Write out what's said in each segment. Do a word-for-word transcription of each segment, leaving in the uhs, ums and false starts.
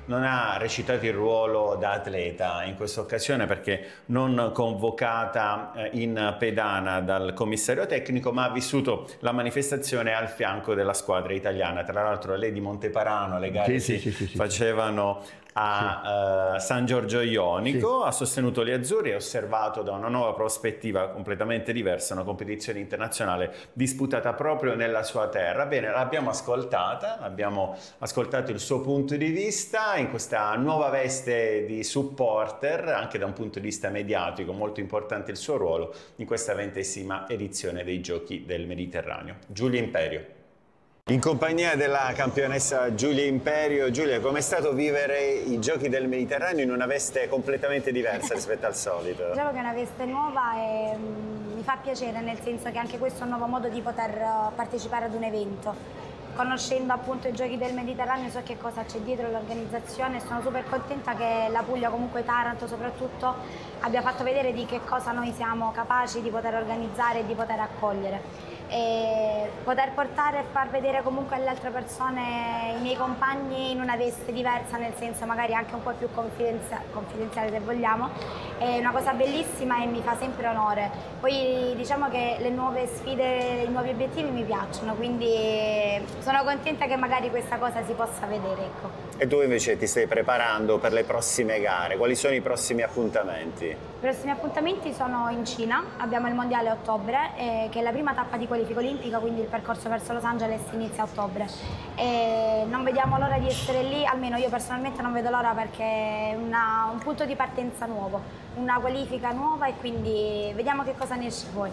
non ha recitato il ruolo da atleta in questa occasione perché non convocata eh, in pedana dal commissario tecnico, ma ha vissuto la manifestazione al fianco della squadra italiana. Tra l'altro lei di Monteparano, le gare sì, si sì, sì, sì, facevano a uh, San Giorgio Ionico, sì. Ha sostenuto gli azzurri e osservato da una nuova prospettiva completamente diversa una competizione internazionale disputata proprio nella sua terra. Bene, l'abbiamo ascoltata, abbiamo ascoltato il suo punto di vista in questa nuova veste di supporter, anche da un punto di vista mediatico molto importante il suo ruolo in questa ventesima edizione dei Giochi del Mediterraneo. Giulia Imperio. In compagnia della campionessa Giulia Imperio. Giulia, com'è stato vivere i Giochi del Mediterraneo in una veste completamente diversa rispetto al solito? Diciamo che è una veste nuova e um, mi fa piacere, nel senso che anche questo è un nuovo modo di poter uh, partecipare ad un evento. Conoscendo appunto i Giochi del Mediterraneo so che cosa c'è dietro l'organizzazione e sono super contenta che la Puglia, comunque Taranto soprattutto, abbia fatto vedere di che cosa noi siamo capaci di poter organizzare e di poter accogliere. E poter portare e far vedere comunque alle altre persone, i miei compagni, in una veste diversa, nel senso magari anche un po' più confidenzia confidenziale se vogliamo, è una cosa bellissima e mi fa sempre onore. Poi diciamo che le nuove sfide, i nuovi obiettivi mi piacciono, quindi sono contenta che magari questa cosa si possa vedere, ecco. E tu invece ti stai preparando per le prossime gare, quali sono i prossimi appuntamenti? I prossimi appuntamenti sono in Cina, abbiamo il mondiale a ottobre, eh, che è la prima tappa di qualifica olimpica, quindi il percorso verso Los Angeles inizia a ottobre. E non vediamo l'ora di essere lì, almeno io personalmente non vedo l'ora perché è una, un punto di partenza nuovo, una qualifica nuova e quindi vediamo che cosa ne esce fuori.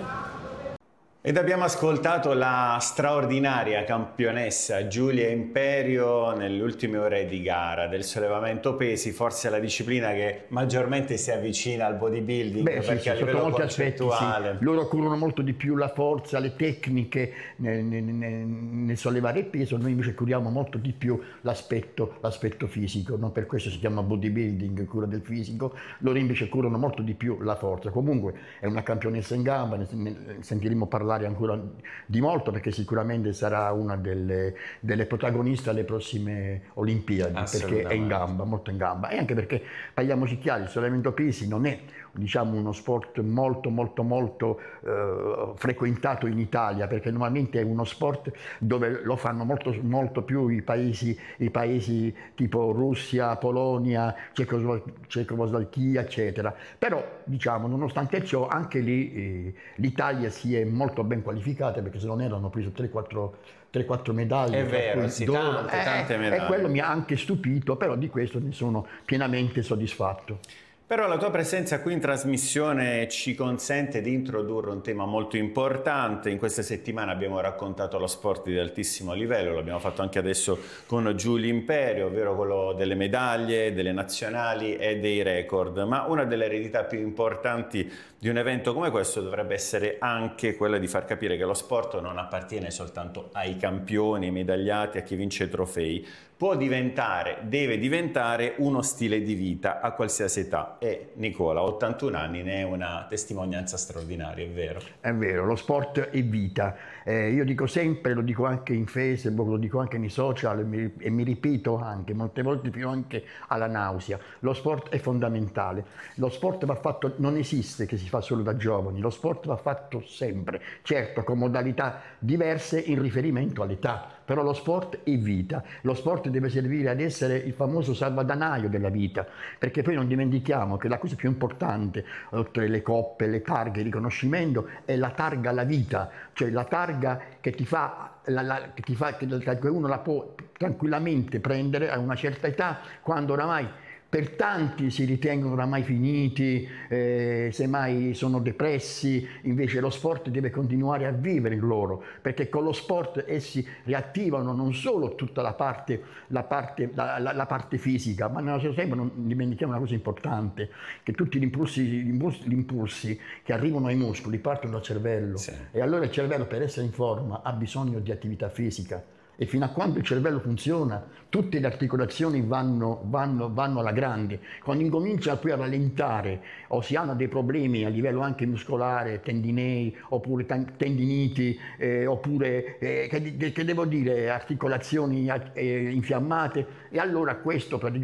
Ed abbiamo ascoltato la straordinaria campionessa Giulia Imperio nelle ultime ore di gara del sollevamento pesi, forse la disciplina che maggiormente si avvicina al bodybuilding. Beh, perché sì, a sì, livello sotto molti aspetti, concettuale... sì. Loro curano molto di più la forza, le tecniche nel, nel, nel sollevare il peso, noi invece curiamo molto di più l'aspetto fisico, no? Per questo si chiama bodybuilding, cura del fisico. Loro invece curano molto di più la forza. Comunque è una campionessa in gamba, ne, ne sentiremo parlare ancora di molto perché sicuramente sarà una delle, delle protagoniste alle prossime Olimpiadi, perché è in gamba, molto in gamba, e anche perché, parliamoci chiari, il sollevamento pesi non è, diciamo, uno sport molto molto molto eh, frequentato in Italia, perché normalmente è uno sport dove lo fanno molto, molto più i paesi, i paesi tipo Russia, Polonia, Cecoslovacchia, eccetera. Però, diciamo, nonostante ciò, anche lì eh, l'Italia si è molto ben qualificata, perché se non erano hanno preso tre quattro medaglie. È vero, sì, tante, eh, tante medaglie. E quello mi ha anche stupito, però di questo ne sono pienamente soddisfatto. Però la tua presenza qui in trasmissione ci consente di introdurre un tema molto importante. In queste settimane abbiamo raccontato lo sport di altissimo livello, l'abbiamo fatto anche adesso con Giulia Imperio, ovvero quello delle medaglie, delle nazionali e dei record. Ma una delle eredità più importanti di un evento come questo dovrebbe essere anche quella di far capire che lo sport non appartiene soltanto ai campioni, ai medagliati, a chi vince trofei. Può diventare, deve diventare uno stile di vita a qualsiasi età. E Nicola, ottantuno anni, ne è una testimonianza straordinaria, è vero? È vero, lo sport è vita. Eh, io dico sempre, lo dico anche in Facebook, lo dico anche nei social e mi, e mi ripeto anche, molte volte più anche alla nausea. Lo sport è fondamentale. Lo sport va fatto, non esiste che si fa solo da giovani, lo sport va fatto sempre, certo con modalità diverse in riferimento all'età. Però lo sport è vita, lo sport deve servire ad essere il famoso salvadanaio della vita, perché poi non dimentichiamo che la cosa più importante, oltre le coppe, le targhe, il riconoscimento, è la targa alla vita, cioè la targa che ti fa, la, la, che, ti fa che, che uno la può tranquillamente prendere a una certa età, quando oramai per tanti si ritengono oramai finiti, eh, semmai sono depressi, invece lo sport deve continuare a vivere in loro, perché con lo sport essi riattivano non solo tutta la parte, la parte, la, la, la parte fisica, ma nello stesso tempo non dimentichiamo una cosa importante, che tutti gli impulsi, gli impulsi, gli impulsi che arrivano ai muscoli partono dal cervello, sì. E allora il cervello, per essere in forma, ha bisogno di attività fisica. E fino a quando il cervello funziona, tutte le articolazioni vanno, vanno, vanno alla grande. Quando incomincia poi a rallentare o si hanno dei problemi a livello anche muscolare, tendinei, oppure tendiniti, eh, oppure, eh, che, che devo dire, articolazioni eh, infiammate, e allora questo praticamente